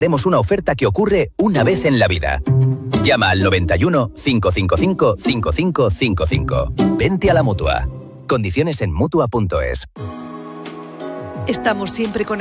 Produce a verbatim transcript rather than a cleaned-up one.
Tenemos una oferta que ocurre una vez en la vida. Llama al noventa y uno, cinco cinco cinco, cinco cinco cinco cinco. Vente a la Mutua. Condiciones en Mutua punto es. Estamos siempre con